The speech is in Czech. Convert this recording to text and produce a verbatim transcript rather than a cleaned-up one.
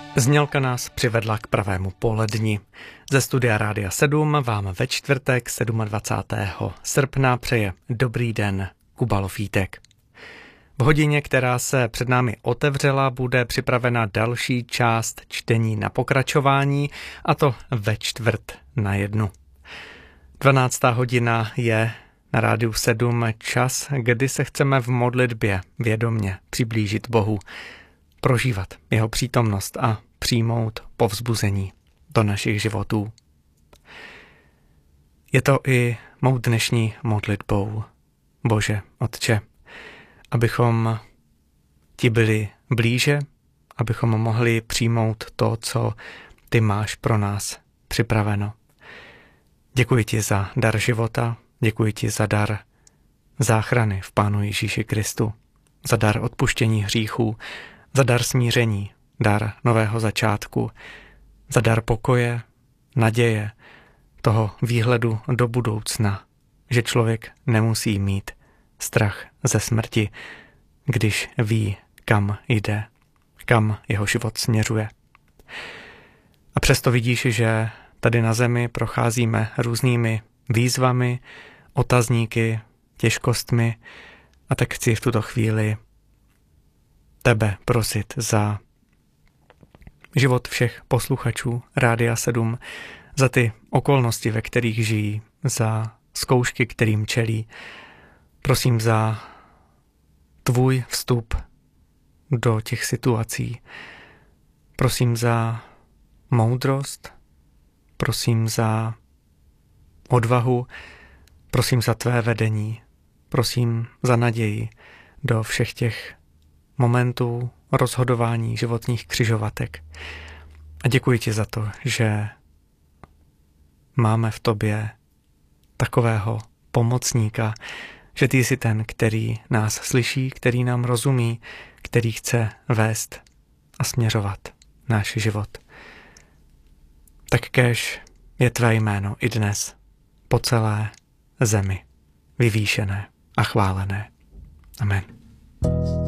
Znělka nás přivedla k pravému poledni. Ze studia Rádia sedm vám ve čtvrtek dvacátého sedmého srpna přeje dobrý den Kuba Lofítek. V hodině, která se před námi otevřela, bude připravena další část čtení na pokračování, a to ve čtvrt na jednu. dvanáctá hodina je na Rádiu sedm čas, kdy se chceme v modlitbě vědomně přiblížit Bohu, prožívat jeho přítomnost a přijmout povzbuzení do našich životů. Je to i mou dnešní modlitbou. Bože, Otče, abychom ti byli blíže, abychom mohli přijmout to, co ty máš pro nás připraveno. Děkuji ti za dar života, děkuji ti za dar záchrany v Pánu Ježíši Kristu, za dar odpuštění hříchů, za dar smíření, dar nového začátku, za dar pokoje, naděje, toho výhledu do budoucna, že člověk nemusí mít strach ze smrti, když ví, kam jde, kam jeho život směřuje. A přesto vidíš, že tady na zemi procházíme různými výzvami, otazníky, těžkostmi, a tak chci v tuto chvíli tebe prosit za život všech posluchačů Rádia sedm, za ty okolnosti, ve kterých žijí, za zkoušky, kterým čelí. Prosím za tvůj vstup do těch situací. Prosím za moudrost, prosím za odvahu, prosím za tvé vedení, prosím za naději do všech těch momentů rozhodování životních křižovatek. A děkuji ti za to, že máme v tobě takového pomocníka, že ty jsi ten, který nás slyší, který nám rozumí, který chce vést a směřovat náš život. Tak kéž je tvé jméno i dnes po celé zemi vyvýšené a chválené. Amen.